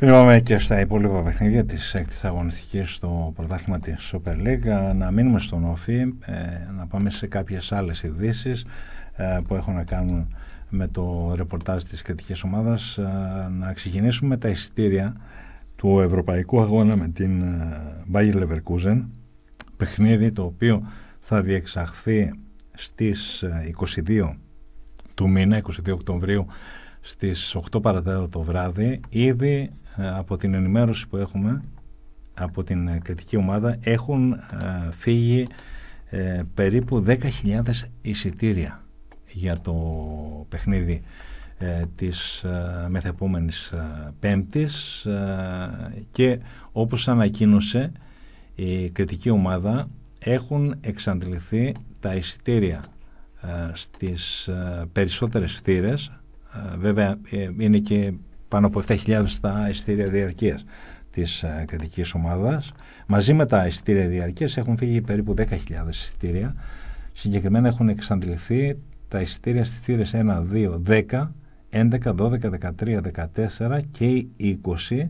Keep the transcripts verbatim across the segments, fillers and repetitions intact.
Είπαμε και στα υπόλοιπα παιχνίδια της έκτης αγωνιστικής στο πρωτάθλημα της Super League. Να μείνουμε στον Όφη, ε, να πάμε σε κάποιες άλλες ειδήσεις ε, που έχουν να κάνουν με το ρεπορτάζ της κριτικής ομάδας. Ε, να ξεκινήσουμε με τα εισιτήρια του Ευρωπαϊκού Αγώνα με την Bayer Leverkusen, παιχνίδι το οποίο θα διεξαχθεί στις είκοσι δύο του μήνα, είκοσι δύο Οκτωβρίου, στις οκτώ παρατέταρτο το βράδυ. Ήδη ε, από την ενημέρωση που έχουμε από την κριτική ομάδα έχουν ε, φύγει ε, περίπου δέκα χιλιάδες εισιτήρια για το παιχνίδι ε, της ε, μεθεπόμενης ε, Πέμπτης ε, και όπως ανακοίνωσε η κριτική ομάδα έχουν εξαντληθεί τα εισιτήρια ε, στις ε, περισσότερες θύρες. Ε, βέβαια ε, είναι και πάνω από επτά χιλιάδες τα εισιτήρια διαρκείας της ε, κριτικής ομάδας. Μαζί με τα εισιτήρια διαρκείας έχουν φύγει περίπου δέκα χιλιάδες εισιτήρια. Συγκεκριμένα έχουν εξαντληθεί τα εισιτήρια στις θύρες ένα, δύο, δέκα, έντεκα, δώδεκα, δεκατρία, δεκατέσσερα και είκοσι.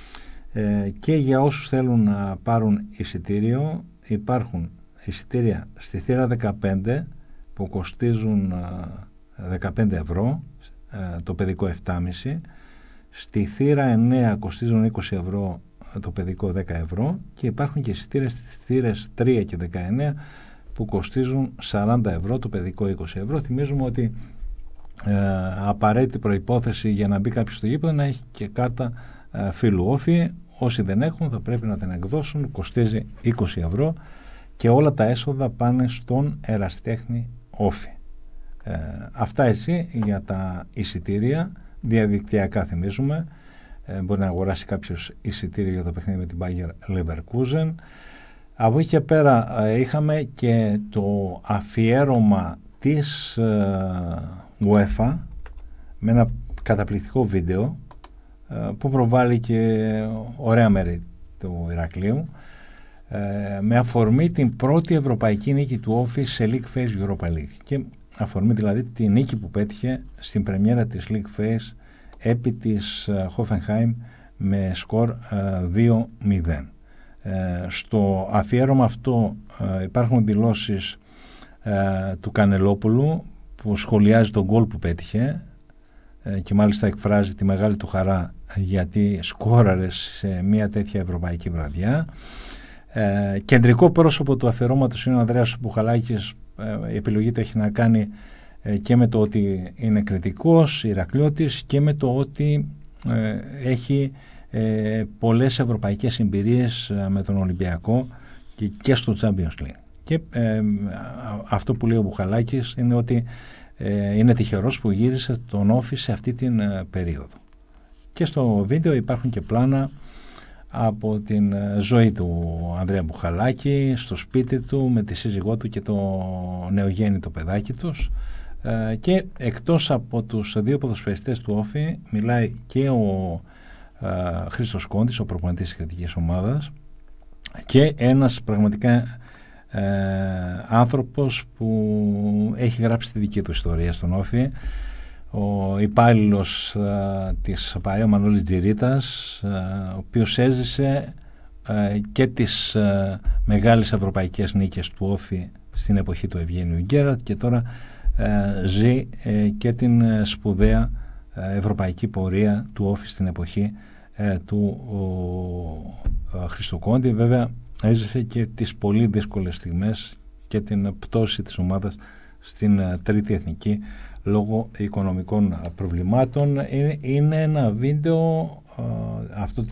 Ε, και για όσους θέλουν να πάρουν εισιτήριο, υπάρχουν εισιτήρια στη θύρα δεκαπέντε που κοστίζουν δεκαπέντε ευρώ, το παιδικό επτά κόμμα πέντε, στη θύρα εννέα κοστίζουν είκοσι ευρώ, το παιδικό δέκα ευρώ, και υπάρχουν και εισιτήρια στις θύρες τρία και δεκαεννέα που κοστίζουν σαράντα ευρώ, το παιδικό είκοσι ευρώ. Θυμίζουμε ότι ε, απαραίτητη προϋπόθεση για να μπει κάποιος στο γήπεδο να έχει και κάρτα ε, φίλου Όφη. Όσοι δεν έχουν θα πρέπει να την εκδώσουν, κοστίζει είκοσι ευρώ και όλα τα έσοδα πάνε στον ερασιτέχνη Όφη. Ε, αυτά έτσι για τα εισιτήρια διαδικτυακά. Θυμίζουμε ε, μπορεί να αγοράσει κάποιος εισιτήριο για το παιχνίδι με την Bayer Leverkusen. Από εκεί και πέρα ε, είχαμε και το αφιέρωμα της ε, UEFA με ένα καταπληκτικό βίντεο ε, που προβάλλει και ωραία μέρη του Ηρακλείου ε, με αφορμή την πρώτη ευρωπαϊκή νίκη του Όφη σε League Phase Europa League, και αφορμή δηλαδή τη νίκη που πέτυχε στην πρεμιέρα της League Phase επί της Hoffenheim με σκορ ε, δύο μηδέν. Ε, στο αφιέρωμα αυτό ε, υπάρχουν δηλώσεις ε, του Κανελόπουλου που σχολιάζει τον γκολ που πέτυχε ε, και μάλιστα εκφράζει τη μεγάλη του χαρά γιατί σκόραρε σε μια τέτοια ευρωπαϊκή βραδιά. Ε, κεντρικό πρόσωπο του αφιερώματος είναι ο Ανδρέας Μπουχαλάκης. Ε, η επιλογή του έχει να κάνει ε, και με το ότι είναι κριτικός Ηρακλειώτης και με το ότι ε, έχει Ε, πολλές ευρωπαϊκές εμπειρίες ε, με τον Ολυμπιακό και, και στο Champions League. Και ε, αυτό που λέει ο Μπουχαλάκης είναι ότι ε, είναι τυχερός που γύρισε τον Όφη σε αυτή την ε, περίοδο. Και στο βίντεο υπάρχουν και πλάνα από την ε, ζωή του Ανδρέα Μπουχαλάκη στο σπίτι του με τη σύζυγό του και το νεογέννητο παιδάκι τους. Ε, και εκτός από τους δύο ποδοσφαιριστές του Όφη μιλάει και ο Uh, Χρήστος Κόντης, ο προπονητής της κριτικής ομάδας, και ένας πραγματικά uh, άνθρωπος που έχει γράψει τη δική του ιστορία στον Όφη, ο υπάλληλος uh, της ΠΑΕ, ο Μανώλης Τζιρίτας, uh, ο οποίος έζησε uh, και τις uh, μεγάλες ευρωπαϊκές νίκες του Όφη στην εποχή του Ευγένιου Γκέραρτ και τώρα uh, ζει uh, και την uh, σπουδαία ευρωπαϊκή πορεία του Όφη στην εποχή ε, του Χριστοκόντη. Βέβαια έζησε και τις πολύ δύσκολες στιγμές και την πτώση της ομάδας στην ε, τρίτη εθνική λόγω οικονομικών προβλημάτων. Είναι, είναι ένα βίντεο ε, αυτό